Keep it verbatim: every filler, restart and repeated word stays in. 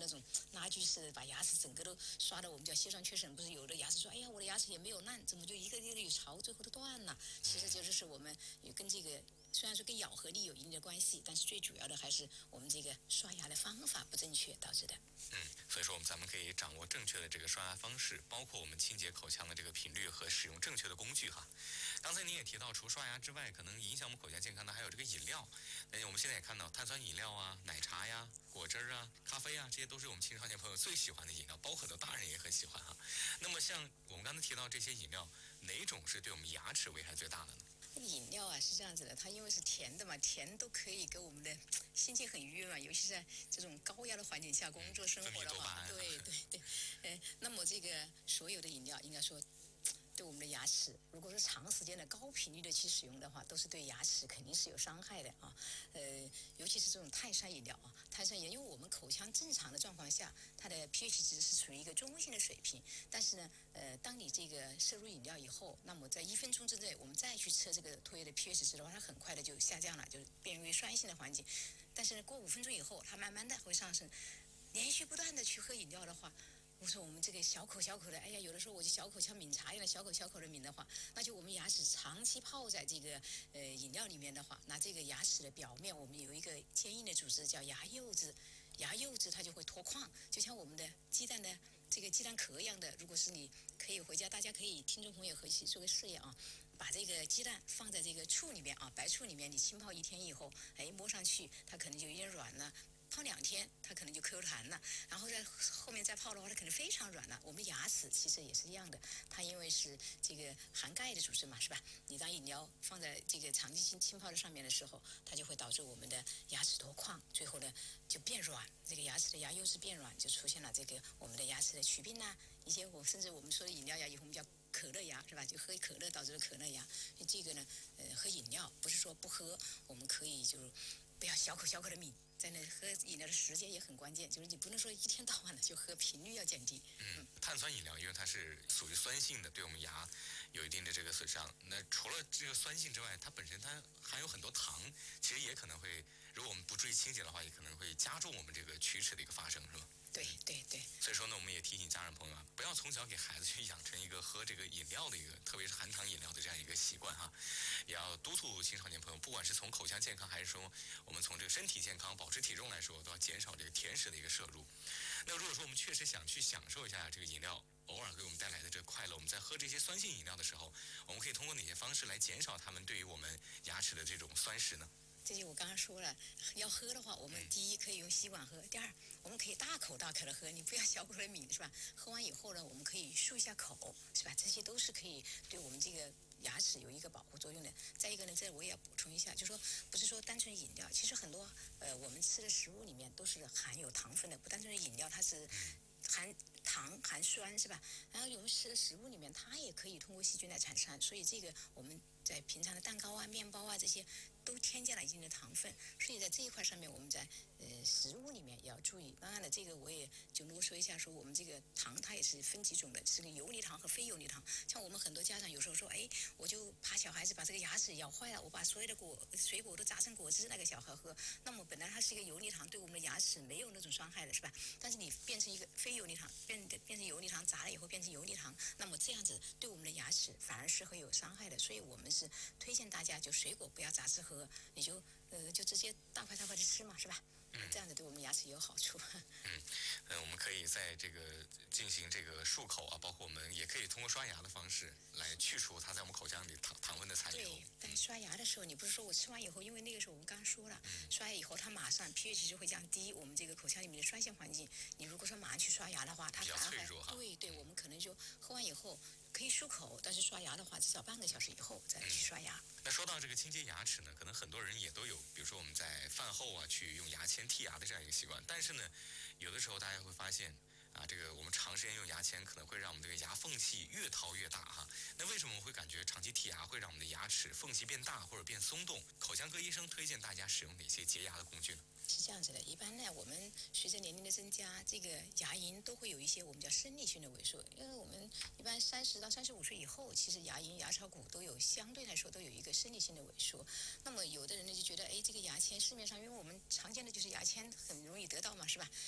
那种拉锯式的把牙齿整个都刷的，我们叫血栓缺损。不是有的牙齿说，哎呀，我的牙齿也没有烂，怎么就一个一个有槽，最后都断了？其实就是我们跟这个。虽然说跟咬合力有一定的关系，但是最主要的还是我们这个刷牙的方法不正确导致的。 嗯，所以说我们咱们可以掌握正确的这个刷牙方式，包括我们清洁口腔的这个频率和使用正确的工具哈。刚才您也提到，除刷牙之外，可能影响我们口腔健康的还有这个饮料。那我们现在也看到碳酸饮料啊、奶茶呀、果汁啊、咖啡啊，这些都是我们青少年朋友最喜欢的饮料，包括很多大人也很喜欢哈。那么像我们刚才提到这些饮料，哪种是对我们牙齿危害最大的呢？ 饮料啊是这样子的，它因为是甜的嘛，甜都可以给我们的心情很愉悦嘛，尤其是在这种高压的环境下工作生活的话，对对对，呃，那么这个所有的饮料应该说。对我们的牙齿，如果是长时间的高频率的去使用的话，都是对牙齿肯定是有伤害的啊。呃，尤其是这种碳酸饮料啊，碳酸饮料，因为我们口腔正常的状况下，它的 pH 值是处于一个中性的水平。但是呢，呃，当你这个摄入饮料以后，那么在一分钟之内，我们再去测这个唾液的 pH 值的话，它很快的就下降了，就变为酸性的环境。但是呢，过五分钟以后，它慢慢的会上升。连续不断的去喝饮料的话。我说我们这个小口小口的，哎呀，有的时候我就小口像抿茶一样的小口小口的抿的话，那就我们牙齿长期泡在这个呃饮料里面的话，那这个牙齿的表面我们有一个坚硬的组织叫牙釉质，牙釉质它就会脱矿，就像我们的鸡蛋的这个鸡蛋壳一样的。如果是你可以回家，大家可以听众朋友和一起做个试验啊，把这个鸡蛋放在这个醋里面啊，白醋里面，你浸泡一天以后，哎，摸上去它可能就有点软了。泡两天，它可能就 Q 弹了，然后在后面再泡的话，它可能非常软了。我们牙齿其实也是一样的，它因为是这个含钙的组织嘛，是吧？你当饮料放在这个长期浸浸泡在上面的时候，它就会导致我们的牙齿脱矿，最后呢就变软，这个牙齿的牙釉质变软，就出现了这个我们的牙齿的龋病呐，一些我甚至我们说的饮料牙以后我们叫可乐牙，是吧？就喝可乐导致的可乐牙。这个呢，呃，喝饮料不是说不喝，我们可以就不要小口小口的抿。在那喝饮料的时间也很关键，就是你不能说一天到晚的就喝，频率要减低。 嗯，碳酸饮料因为它是属于酸性的，对我们牙有一定的这个损伤。那除了这个酸性之外，它本身它含有很多糖，其实也可能会，如果我们不注意清洁的话，也可能会加重我们这个龋齿的一个发生，是吧？ 对对对。 所以说呢，我们也提醒家人朋友啊，不要从小给孩子去养成一个喝这个饮料的一个，特别是含糖饮料的这样一个习惯哈。也要督促青少年朋友，不管是从口腔健康，还是说我们从这个身体健康、保持体重来说，都要减少这个甜食的一个摄入。那如果说我们确实想去享受一下这个饮料偶尔给我们带来的这个快乐，我们在喝这些酸性饮料的时候，我们可以通过哪些方式来减少它们对于我们牙齿的这种酸蚀呢？ 这就我刚刚说了，要喝的话，我们第一可以用吸管喝，第二我们可以大口大口的喝，你不要小口的抿，是吧？喝完以后呢，我们可以漱一下口，是吧？这些都是可以对我们这个牙齿有一个保护作用的。再一个呢，这我也要补充一下，就说不是说单纯饮料，其实很多呃我们吃的食物里面都是含有糖分的，不单纯是饮料，它是含糖含酸，是吧？然后我们吃的食物里面，它也可以通过细菌来产生，所以这个我们在平常的蛋糕啊、面包啊这些都添加了一定的糖分，所以在这一块上面，我们在呃食物里面也要注意。当然了，这个我也就啰嗦一下，说我们这个糖它也是分几种的，是个游离糖和非游离糖。像我们很多家长有时候说，哎，我就怕小孩子把这个牙齿咬坏了，我把所有的果水果都榨成果汁那个小孩喝，那么本来它是一个游离糖，对我们的牙齿没有那种伤害的，是吧？但是你变成一个非游离糖，变变成游离糖炸了以后变成游离糖，那么这样子对我们的牙齿反而是会有伤害的。所以我们是推荐大家就水果不要榨汁喝，你就呃就直接大块大块的吃嘛，是吧？嗯，这样子对我们牙齿有好处。 嗯，呃，我们可以在这个进行这个漱口啊，包括我们也可以通过刷牙的方式来去除它在我们口腔里糖糖分的残留。 对，但刷牙的时候，你不是说我吃完以后，因为那个时候我们刚刚说了，嗯、刷牙以后它马上 pH 就会降低，我们这个口腔里面的酸性环境，你如果说马上去刷牙的话，它反而还对对，我们可能就喝完以后可以漱口，但是刷牙的话，至少半个小时以后再去刷牙。 嗯、那说到这个清洁牙齿呢，可能很多人也都有，比如说我们在饭后啊去用牙签剔牙的这样一个习惯，但是呢，有的时候大家会发现啊，这个我们长时间用牙签可能会让我们这个牙缝隙越掏越大哈。那为什么我们会感觉长期剔牙会让我们的牙齿缝隙变大或者变松动？口腔科医生推荐大家使用哪些洁牙的工具呢？ 是这样子的，一般呢，我们随着年龄的增加，这个牙龈都会有一些我们叫生理性的萎缩。因为我们一般三十到三十五岁以后，其实牙龈、牙槽骨都有相对来说都有一个生理性的萎缩。那么有的人呢就觉得，哎，这个牙签市面上，因为我们常见的就是牙签很容易得到嘛，是吧？